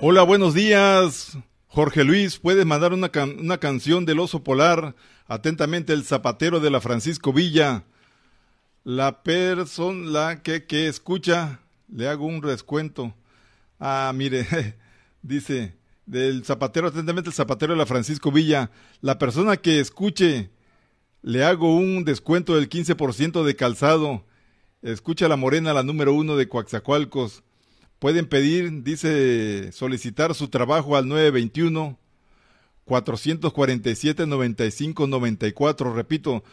Hola, buenos días, Jorge Luis. ¿Puedes mandar una canción del Oso Polar? Atentamente, el zapatero de la Francisco Villa. La persona que escucha, le hago un descuento. Ah, mire, dice, del zapatero, atentamente, el zapatero de la Francisco Villa. La persona que escuche, le hago un descuento del 15% de calzado. Escucha la morena, la número 1 de Coatzacoalcos. Pueden pedir, dice, solicitar su trabajo al 921-447-9594. Repito,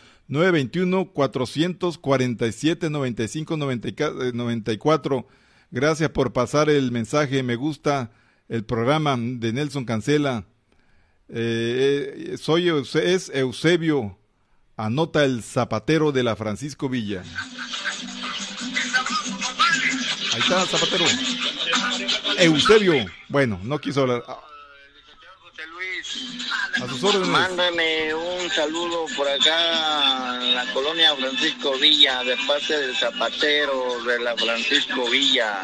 921-447-9594. Gracias por pasar el mensaje. Me gusta el programa de Nelson Cancela. Es Eusebio. Anota el zapatero de la Francisco Villa. Ahí está, zapatero. Eusebio. Bueno, no quiso hablar. José Luis, A sus órdenes. mándame un saludo por acá en la colonia Francisco Villa, de parte del zapatero de la Francisco Villa.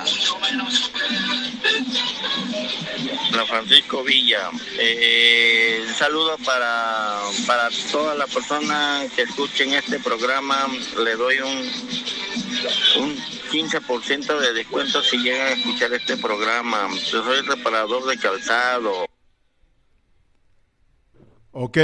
La Francisco Villa. Un saludo para todas las personas que escuchen este programa. Le doy un 15% de descuento si llegan a escuchar este programa. Yo soy reparador de calzado. Ok.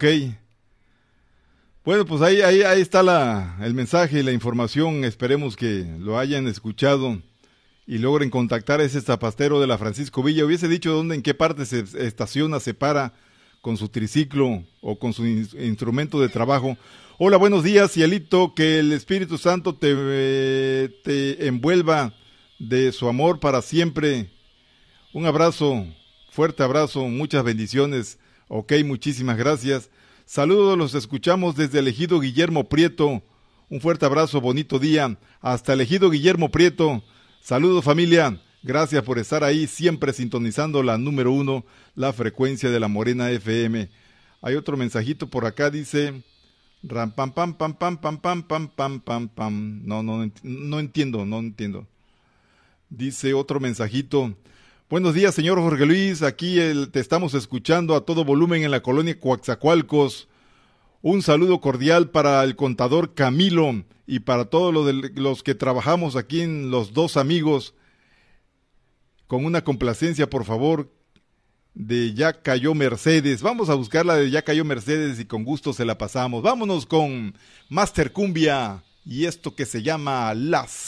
Bueno, pues ahí está el mensaje y la información. Esperemos que lo hayan escuchado y logren contactar a ese zapatero de la Francisco Villa. Hubiese dicho en qué parte se estaciona, se para con su triciclo o con su instrumento de trabajo. Hola, buenos días, Cielito, que el Espíritu Santo te envuelva de su amor para siempre. Un abrazo, fuerte abrazo, muchas bendiciones. Ok, muchísimas gracias. Saludos, los escuchamos desde el Ejido Guillermo Prieto. Un fuerte abrazo, bonito día. Hasta el Ejido Guillermo Prieto. Saludos, familia. Gracias por estar ahí, siempre sintonizando la número 1, la frecuencia de la Morena FM. Hay otro mensajito por acá, dice... Ram, pam, pam, pam, pam, pam, pam, pam, pam, pam, pam. No entiendo. Dice otro mensajito. Buenos días, señor Jorge Luis. Aquí te estamos escuchando a todo volumen en la colonia Coatzacoalcos. Un saludo cordial para el contador Camilo y para todos los que trabajamos aquí en Los Dos Amigos. Con una complacencia, por favor, de Ya Cayó Mercedes. Vamos a buscar la de Ya Cayó Mercedes y con gusto se la pasamos. Vámonos con Master Cumbia y esto que se llama Las